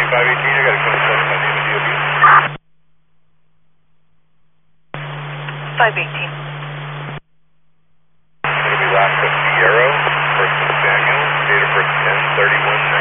518, I got a code 7 by name of DOB. 518. It'll be last of Sierra, first of Samuel, date of birth 10/31/19.